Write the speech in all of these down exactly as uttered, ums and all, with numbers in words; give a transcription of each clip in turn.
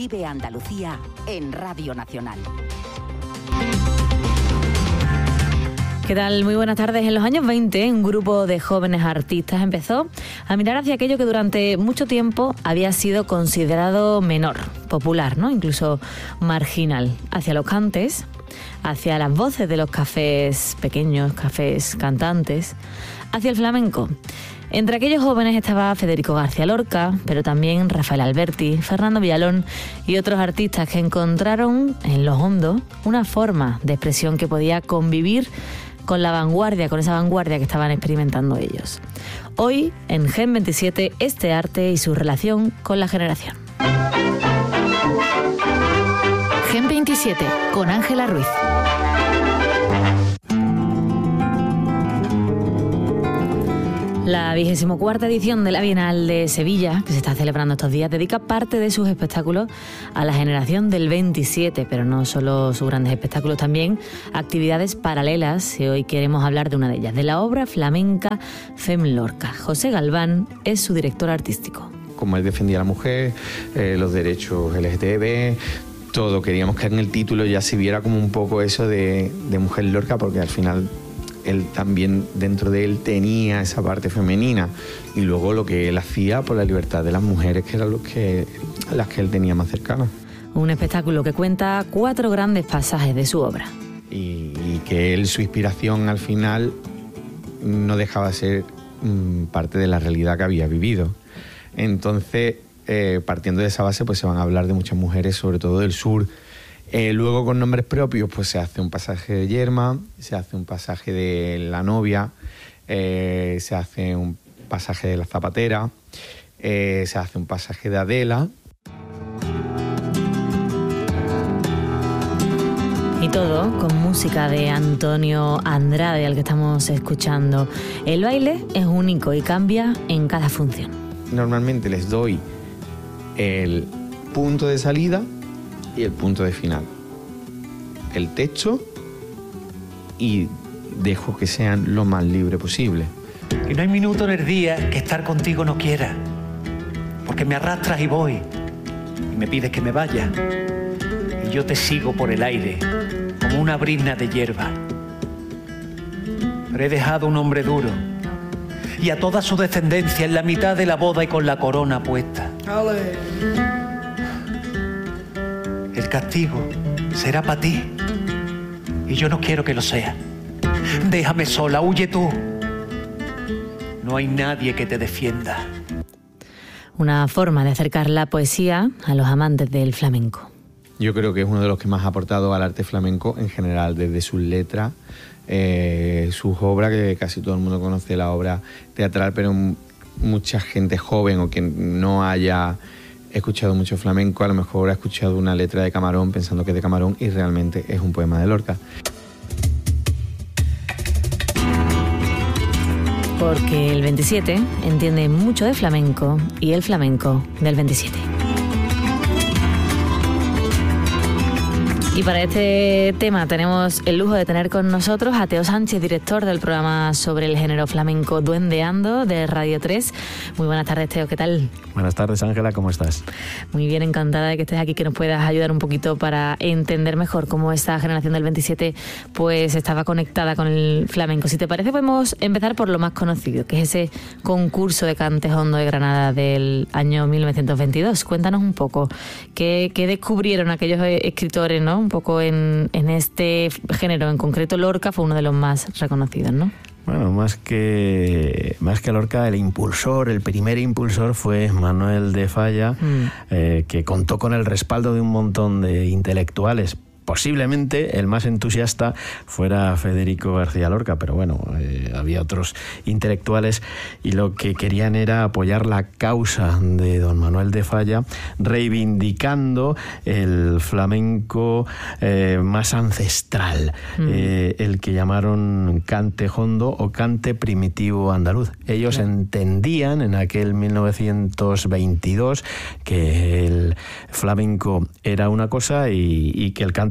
Vive Andalucía en Radio Nacional. ¿Qué tal? Muy buenas tardes. En los años veinte, un grupo de jóvenes artistas empezó a mirar hacia aquello que durante mucho tiempo había sido considerado menor, popular, ¿no? Incluso marginal, hacia los cantes, hacia las voces de los cafés pequeños, cafés cantantes, hacia el flamenco. Entre aquellos jóvenes estaba Federico García Lorca, pero también Rafael Alberti, Fernando Villalón y otros artistas que encontraron en lo hondo una forma de expresión que podía convivir con la vanguardia, con esa vanguardia que estaban experimentando ellos. Hoy, en Gen veintisiete, este arte y su relación con la generación. Gen veintisiete, con Ángela Ruiz. La vigésimo cuarta edición de la Bienal de Sevilla, que se está celebrando estos días, dedica parte de sus espectáculos a la generación del veintisiete, pero no solo sus grandes espectáculos, también actividades paralelas, y hoy queremos hablar de una de ellas, de la obra flamenca Fem Lorca. José Galván es su director artístico. Como él defendía a la mujer, eh, los derechos L G T B, todo, queríamos que en el título ya se viera como un poco eso de, de mujer Lorca, porque al final él también, dentro de él, tenía esa parte femenina, y luego lo que él hacía por la libertad de las mujeres, que eran los que, las que él tenía más cercanas. Un espectáculo que cuenta cuatro grandes pasajes de su obra. Y, y que él, su inspiración al final, no dejaba de ser mmm, parte de la realidad que había vivido. Entonces, eh, partiendo de esa base, pues se van a hablar de muchas mujeres, sobre todo del sur. Eh, luego, con nombres propios, pues se hace un pasaje de Yerma, se hace un pasaje de La Novia, eh, se hace un pasaje de La Zapatera, eh, se hace un pasaje de Adela. Y todo con música de Antonio Andrade, al que estamos escuchando. El baile es único y cambia en cada función. Normalmente les doy el punto de salida y el punto de final, el texto, y dejo que sean lo más libre posible. Y no hay minuto en el día que estar contigo no quiera, porque me arrastras y voy, y me pides que me vaya, y yo te sigo por el aire como una brizna de hierba. Pero he dejado un hombre duro y a toda su descendencia en la mitad de la boda y con la corona puesta. ¡Ale! El castigo será para ti, y yo no quiero que lo sea. Déjame sola, huye tú. No hay nadie que te defienda. Una forma de acercar la poesía a los amantes del flamenco. Yo creo que es uno de los que más ha aportado al arte flamenco en general, desde sus letras, eh, sus obras, que casi todo el mundo conoce la obra teatral, pero mucha gente joven o que no haya he escuchado mucho flamenco, a lo mejor he escuchado una letra de Camarón pensando que es de Camarón y realmente es un poema de Lorca. Porque el veintisiete entiende mucho de flamenco y el flamenco del veintisiete. Y para este tema tenemos el lujo de tener con nosotros a Teo Sánchez, director del programa sobre el género flamenco Duendeando de Radio tres. Muy buenas tardes, Teo, ¿qué tal? Buenas tardes, Ángela, ¿cómo estás? Muy bien, encantada de que estés aquí, que nos puedas ayudar un poquito para entender mejor cómo esta generación del veintisiete pues estaba conectada con el flamenco. Si te parece, podemos empezar por lo más conocido, que es ese concurso de Cantes Hondo de Granada del año mil novecientos veintidós. Cuéntanos un poco, ¿qué, qué descubrieron aquellos escritores, ¿no? Un poco en, en este género, en concreto Lorca fue uno de los más reconocidos, ¿no? Bueno, más que más que Lorca, el impulsor, el primer impulsor fue Manuel de Falla, mm. eh, que contó con el respaldo de un montón de intelectuales. Posiblemente el más entusiasta fuera Federico García Lorca, pero bueno, eh, había otros intelectuales y lo que querían era apoyar la causa de don Manuel de Falla, reivindicando el flamenco eh, más ancestral, mm. eh, el que llamaron cante hondo o cante primitivo andaluz. Ellos claro. entendían en aquel mil novecientos veintidós que el flamenco era una cosa y, y que el cante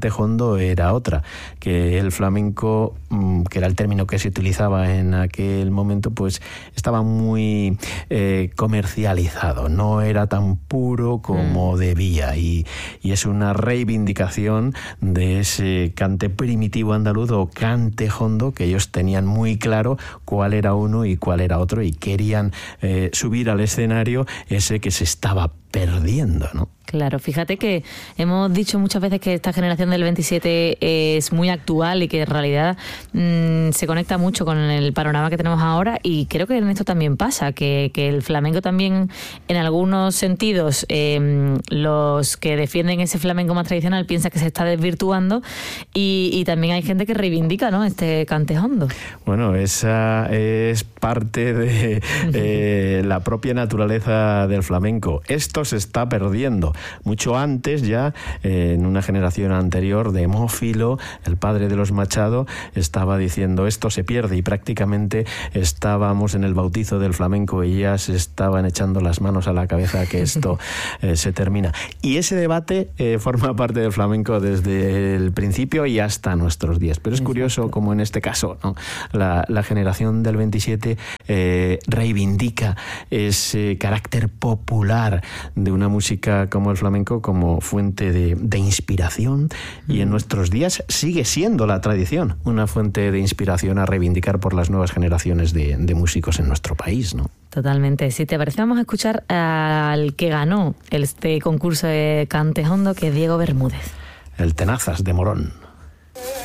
cantejondo era otra, que el flamenco, que era el término que se utilizaba en aquel momento, pues estaba muy eh, comercializado, no era tan puro como mm. debía, y, y es una reivindicación de ese cante primitivo andaluz o cantejondo, que ellos tenían muy claro cuál era uno y cuál era otro, y querían eh, subir al escenario ese que se estaba perdiendo, ¿no? Claro, fíjate que hemos dicho muchas veces que esta generación del veintisiete es muy actual y que en realidad mmm, se conecta mucho con el panorama que tenemos ahora, y creo que en esto también pasa, que, que el flamenco también en algunos sentidos eh, los que defienden ese flamenco más tradicional piensan que se está desvirtuando, y, y también hay gente que reivindica, ¿no?, este cantejondo. Bueno, esa es parte de eh, la propia naturaleza del flamenco. Esto se está perdiendo. Mucho antes ya, eh, en una generación anterior, de Mófilo, el padre de los Machado, estaba diciendo esto se pierde, y prácticamente estábamos en el bautizo del flamenco y ya se estaban echando las manos a la cabeza que esto eh, se termina. Y ese debate eh, forma parte del flamenco desde el principio y hasta nuestros días. Pero es curioso como en este caso, ¿no?, la, la generación del veintisiete eh, reivindica ese carácter popular de una música como el flamenco como fuente de, de inspiración, y en nuestros días sigue siendo la tradición una fuente de inspiración a reivindicar por las nuevas generaciones de, de músicos en nuestro país, ¿no? Totalmente. Si te parece, vamos a escuchar al que ganó este concurso de cantejondo, que es Diego Bermúdez. El Tenazas de Morón.